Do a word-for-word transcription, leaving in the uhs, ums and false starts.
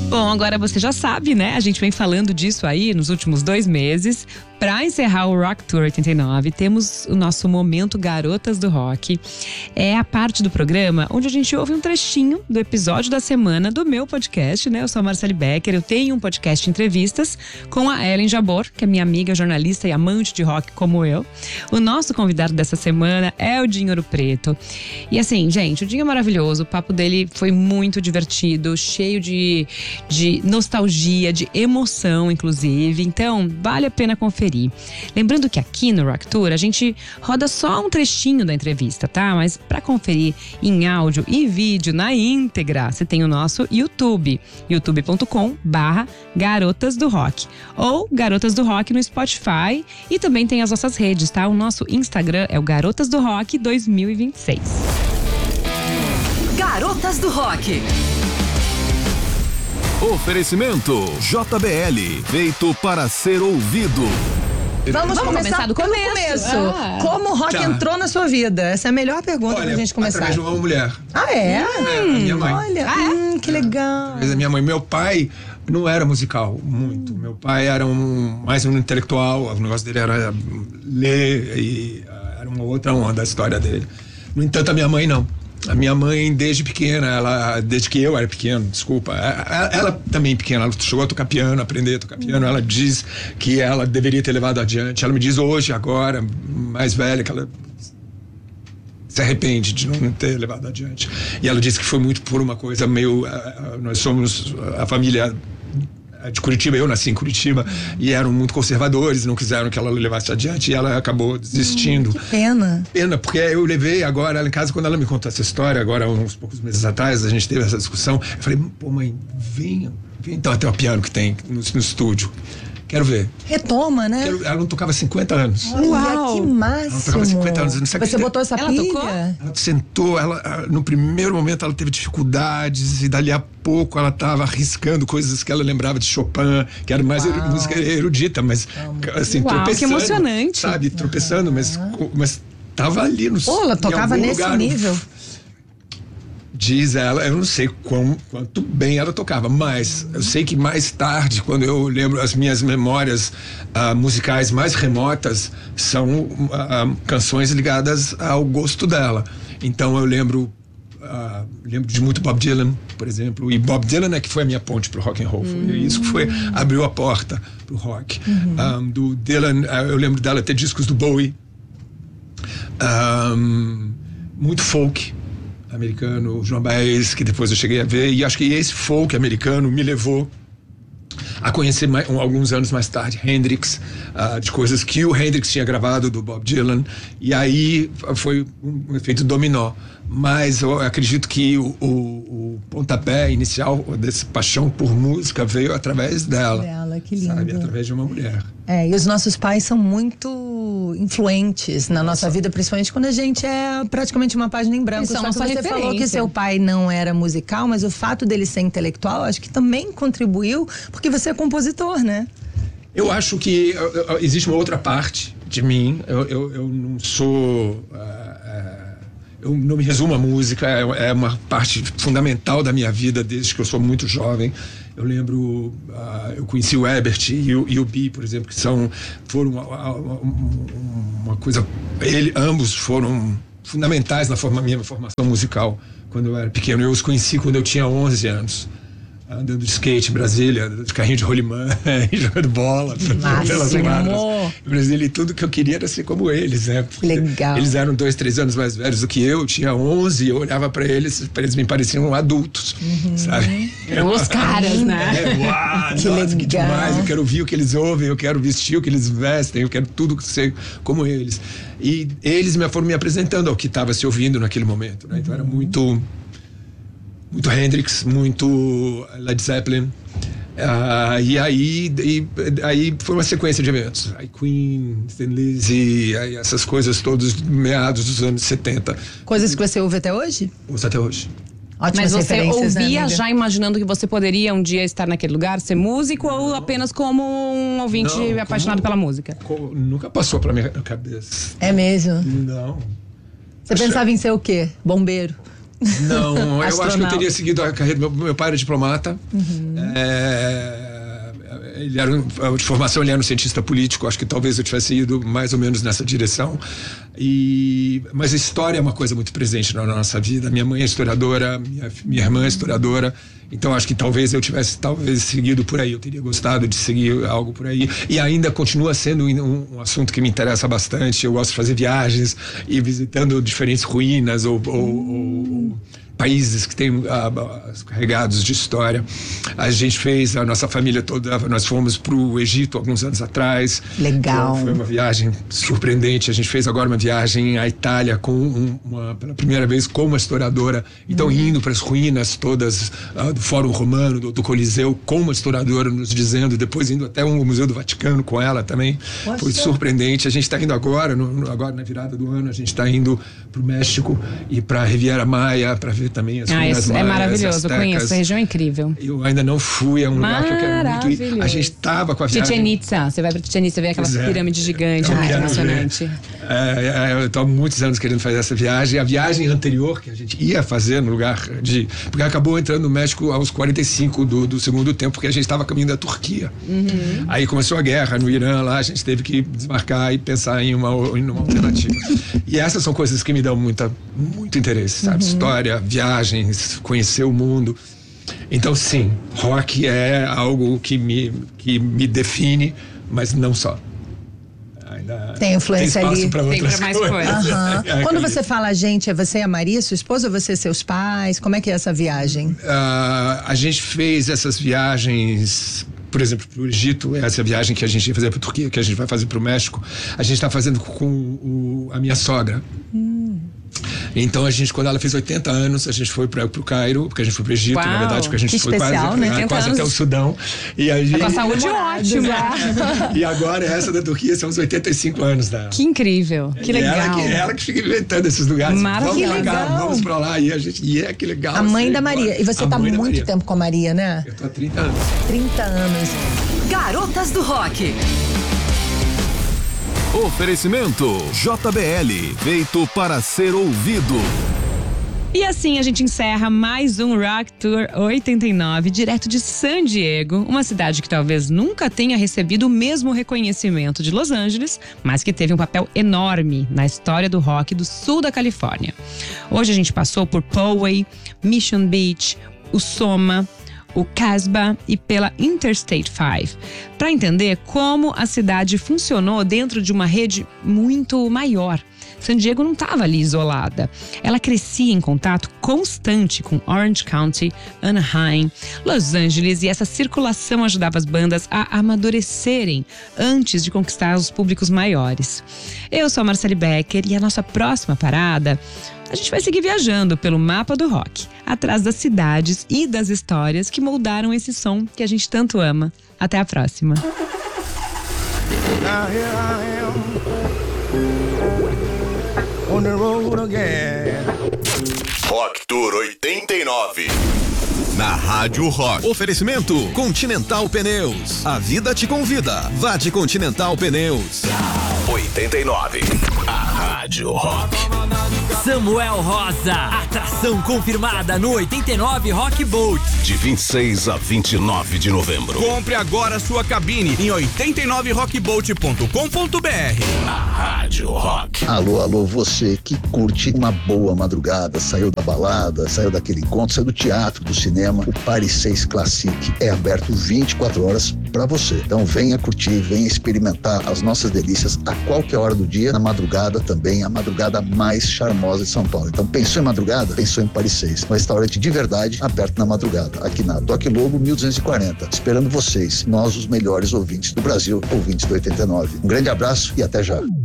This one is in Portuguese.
Bom, agora você já sabe, né? A gente vem falando disso aí nos últimos dois meses. Pra encerrar o Rock Tour oitenta e nove, temos o nosso momento Garotas do Rock. É a parte do programa onde a gente ouve um trechinho do episódio da semana do meu podcast, né? Eu sou a Marcele Becker, eu tenho um podcast de entrevistas com a Ellen Jabor, que é minha amiga, jornalista e amante de rock como eu. O nosso convidado dessa semana é o Dinho Ouro Preto. E assim, gente, o Dinho é maravilhoso, o papo dele foi muito divertido, cheio de, de nostalgia, de emoção, inclusive. Então, vale a pena conferir. Lembrando que aqui no Rock Tour a gente roda só um trechinho da entrevista, tá? Mas para conferir em áudio e vídeo na íntegra, você tem o nosso YouTube, youtube ponto com barra Garotas do Rock, ou Garotas do Rock no Spotify, e também tem as nossas redes, tá? O nosso Instagram é o Garotas do Rock dois mil e vinte e seis. Garotas do Rock. Oferecimento J B L, feito para ser ouvido. Vamos, Vamos começar, começar do pelo começo. começo. Ah. Como o rock Tá. entrou na sua vida? Essa é a melhor pergunta Olha, pra gente começar. através de uma mulher. Ah, é? É, a minha mãe. Olha, hum, que legal. Através da minha mãe. Meu pai não era musical, muito. Meu pai era um, mais um intelectual, o negócio dele era ler e uh, era uma outra onda a história dele. No entanto, a minha mãe não. A minha mãe, desde pequena, ela, desde que eu era pequeno, desculpa, ela, ela também pequena, ela chegou a tocar piano, aprender a tocar piano, ela diz que ela deveria ter levado adiante. Ela me diz hoje, agora, mais velha, que ela se arrepende de não ter levado adiante. E ela disse que foi muito por uma coisa meio... Nós somos a família de Curitiba, eu nasci em Curitiba, e eram muito conservadores, não quiseram que ela levasse adiante, e ela acabou desistindo. Hum, que pena. Pena, porque eu levei agora, ela em casa, quando ela me contou essa história, agora uns poucos meses atrás, a gente teve essa discussão, eu falei, pô mãe, venha, venha então até o piano que tem no, no estúdio. Quero ver. Retoma, né? Quero, ela não tocava cinquenta anos. Uau, que máximo. Ela tocava cinquenta anos. Não sei Você que- botou essa Ela pilha? tocou? Ela sentou, ela, no primeiro momento ela teve dificuldades e dali a pouco ela estava arriscando coisas que ela lembrava de Chopin, que era mais Uau. música erudita, mas assim, Uau, que tropeçando. emocionante. Sabe, tropeçando, mas, mas tava ali no Pô, ela em tocava algum nesse lugar, no- nível. Diz ela, eu não sei quão, quanto bem ela tocava, mas eu sei que mais tarde, quando eu lembro as minhas memórias ah, musicais mais remotas, são ah, canções ligadas ao gosto dela. Então eu lembro, ah, lembro de muito Bob Dylan, por exemplo, e Bob Dylan é que foi a minha ponte pro rock and roll. Foi isso que foi, abriu a porta pro rock. Ah, do Dylan, ah, eu lembro dela ter discos do Bowie, ah, muito folk americano, Joan Baez, que depois eu cheguei a ver, e acho que esse folk americano me levou a conhecer mais, um, alguns anos mais tarde Hendrix, uh, de coisas que o Hendrix tinha gravado do Bob Dylan, e aí foi um efeito dominó. Mas eu acredito que o, o, o pontapé inicial dessa paixão por música veio através dela. Dela, que lindo. Sabe, através de uma mulher. É, e os nossos pais são muito influentes na nossa vida, principalmente quando a gente é praticamente uma página em branco. Eles são Só que nossa você falou que referência. seu pai não era musical, mas o fato dele ser intelectual, acho que também contribuiu, porque você é compositor, né? Eu acho que uh, uh, existe uma outra parte de mim. Eu, eu, eu não sou... Uh, uh, eu não me resumo à música, é, é uma parte fundamental da minha vida desde que eu sou muito jovem. Eu lembro, uh, eu conheci o Herbert e o, e o Bi, por exemplo, que são, foram uma, uma, uma coisa... Ele, ambos foram fundamentais na forma, minha formação musical quando eu era pequeno. Eu os conheci quando eu tinha onze anos. Andando de skate em Brasília, de carrinho de rolimã, jogando bola pelas quadras em Brasília, e tudo que eu queria era ser como eles, né? Porque legal. Eles eram dois, três anos mais velhos do que eu, eu tinha onze, e eu olhava pra eles, pra eles me pareciam adultos, uhum. sabe? Eram os caras, né? É, uau, Que nossa, que legal. demais, eu quero ouvir o que eles ouvem, eu quero vestir o que eles vestem, eu quero tudo ser como eles. E eles me foram me apresentando ao que estava se ouvindo naquele momento, né? Então era muito... muito Hendrix, muito Led Zeppelin, uh, e aí e, aí foi uma sequência de eventos, aí Queen, Thin Lizzy, aí essas coisas todas meados dos anos setenta. Coisas que você ouve até hoje? Ouço até hoje. Ótimas Mas você referências, né, ouvia amiga? já imaginando que você poderia um dia estar naquele lugar, ser músico, ou apenas como um ouvinte Não, apaixonado como- pela música? Co- nunca passou pela minha cabeça. É mesmo? Não. Você pensava em ser o quê? Bombeiro? Não, eu acho que eu teria seguido a carreira do meu, meu pai era diplomata. Uhum. É, ele era, de formação ele era um cientista político, acho que talvez eu tivesse ido mais ou menos nessa direção. E, mas a história é uma coisa muito presente na nossa vida. Minha mãe é historiadora, minha, minha irmã é historiadora, então acho que talvez eu tivesse talvez seguido por aí, eu teria gostado de seguir algo por aí. E ainda continua sendo um, um assunto que me interessa bastante. Eu gosto de fazer viagens e visitando diferentes ruínas ou, ou, ou países que têm ah, carregados de história. A gente fez, a nossa família toda, nós fomos para o Egito alguns anos atrás. Legal. Foi uma viagem surpreendente. A gente fez agora uma viagem à Itália com um, uma, pela primeira vez com uma historiadora. Então, hum. indo para as ruínas todas ah, do Fórum Romano, do, do Coliseu, com uma historiadora nos dizendo, depois indo até o Museu do Vaticano com ela também. Poxa. Foi surpreendente. A gente está indo agora, no, no, agora na virada do ano, a gente está indo para o México e para a Riviera Maia, para ver também as ah, ruínas isso maias, é maravilhoso, aztecas. Eu conheço, a região é incrível. Eu ainda não fui, é um lugar que eu quero muito ir. A gente estava com a viagem... Chichen Itza, você vai para Chichen Itza, você vê aquela é. pirâmide gigante, muito emocionante. É, é, eu estou há muitos anos querendo fazer essa viagem. A viagem anterior que a gente ia fazer no lugar de... Porque acabou entrando no México aos quarenta e cinco do, do segundo tempo, porque a gente estava a caminho da Turquia. Uhum. Aí começou a guerra no Irã, lá a gente teve que desmarcar e pensar em uma, em uma alternativa. E essas são coisas que me dão muita, muito interesse, sabe? Uhum. História, viagens, conhecer o mundo. Então, sim, rock é algo que me, que me define, mas não só. Ainda tem influência tem ali. Pra tem pra mais coisas. coisas. Uhum. É, quando você fala a gente, é você e a Maria, sua esposa, ou você e seus pais? Como é que é essa viagem? Uh, a gente fez essas viagens... Por exemplo, para o Egito, essa viagem que a gente ia fazer para a Turquia, que a gente vai fazer para o México, a gente está fazendo com o, a minha sogra. Hum. Então a gente, quando ela fez oitenta anos, a gente foi para o Cairo, porque a gente foi para o Egito, Uau, na verdade, porque a gente que foi especial, quase, né? quase até o Sudão. E a gente... Com a saúde ótima. E agora essa da Turquia são os oitenta e cinco anos dela. Que incrível, que legal. Ela que, ela que fica inventando esses lugares. Maravilhoso. Vamos pra cá, vamos para lá. E a gente, e é que legal. A mãe da Maria. Embora. E você está muito Maria. tempo com a Maria, né? Eu tô há trinta anos. trinta anos. Garotas do Rock. Oferecimento J B L, feito para ser ouvido. E assim a gente encerra mais um Rock Tour oitenta e nove, direto de San Diego, uma cidade que talvez nunca tenha recebido o mesmo reconhecimento de Los Angeles, mas que teve um papel enorme na história do rock do sul da Califórnia. Hoje a gente passou por Poway, Mission Beach, o Soma, o Casbah e pela Interstate cinco, para entender como a cidade funcionou dentro de uma rede muito maior. San Diego não estava ali isolada. Ela crescia em contato constante com Orange County, Anaheim, Los Angeles, e essa circulação ajudava as bandas a amadurecerem antes de conquistar os públicos maiores. Eu sou a Marcele Becker e a nossa próxima parada, a gente vai seguir viajando pelo mapa do rock, atrás das cidades e das histórias que moldaram esse som que a gente tanto ama. Até a próxima. Now here I am, on the road again. Rock Tour oitenta e nove. Na Rádio Rock. Oferecimento Continental Pneus. A vida te convida. Vá de Continental Pneus. oitenta e nove. A Rádio Rock. Samuel Rosa, atração confirmada no oitenta e nove Rock Boat. De vinte e seis a vinte e nove de novembro. Compre agora sua cabine em oitenta e nove rock boat ponto com ponto b r. A Rádio Rock. Alô, alô, você que curte uma boa madrugada, saiu da balada, saiu daquele encontro, saiu do teatro, do cinema, o Paris seis Classic é aberto vinte e quatro horas para você. Então venha curtir, venha experimentar as nossas delícias a qualquer hora do dia, na madrugada também, a madrugada mais charmosa de São Paulo. Então pensou em madrugada? Pensou em Paris seis. Um restaurante de verdade aberto na madrugada, aqui na Doc Lobo mil duzentos e quarenta. Esperando vocês, nós os melhores ouvintes do Brasil, ouvintes do oitenta e nove. Um grande abraço e até já.